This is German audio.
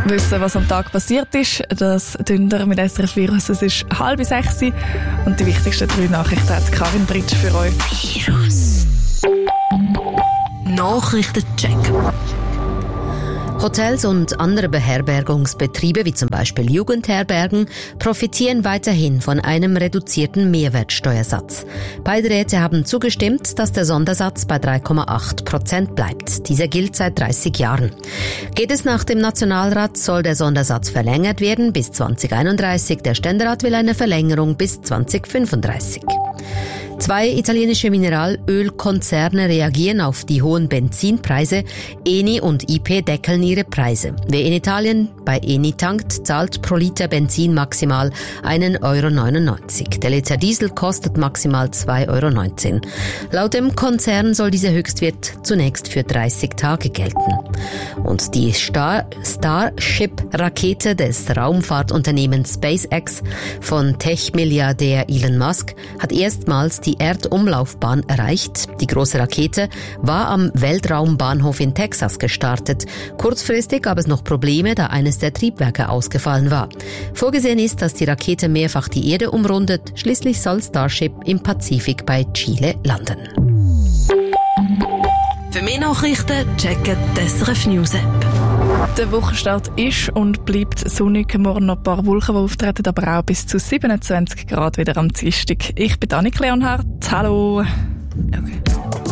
Wissen, was am Tag passiert ist, das Dünder mit SRF Virus. Es ist 5:30 und die wichtigsten 3 Nachrichten hat Karin Britsch für euch. Virus. Nachrichtencheck. Hotels und andere Beherbergungsbetriebe, wie zum Beispiel Jugendherbergen, profitieren weiterhin von einem reduzierten Mehrwertsteuersatz. Beide Räte haben zugestimmt, dass der Sondersatz bei 3,8% bleibt. Dieser gilt seit 30 Jahren. Geht es nach dem Nationalrat, soll der Sondersatz verlängert werden bis 2031. Der Ständerat will eine Verlängerung bis 2035. 2 italienische Mineralölkonzerne reagieren auf die hohen Benzinpreise. Eni und IP deckeln ihre Preise. Wer in Italien bei Eni tankt, zahlt pro Liter Benzin maximal 1,99 €. Der Liter Diesel kostet maximal 2,19 €. Laut dem Konzern soll dieser Höchstwert zunächst für 30 Tage gelten. Und die Starship-Rakete des Raumfahrtunternehmens SpaceX von Tech-Milliardär Elon Musk hat erstmals die Erdumlaufbahn erreicht. Die große Rakete war am Weltraumbahnhof in Texas gestartet. Kurzfristig gab es noch Probleme, da eines der Triebwerke ausgefallen war. Vorgesehen ist, dass die Rakete mehrfach die Erde umrundet. Schließlich soll Starship im Pazifik bei Chile landen. Für mehr Nachrichten checken die SRF News App. Der Wochenstart ist und bleibt sonnig. Morgen noch ein paar Wolken, die auftreten, aber auch bis zu 27 Grad wieder am Dienstag. Ich bin Annik Leonhardt. Hallo. Okay.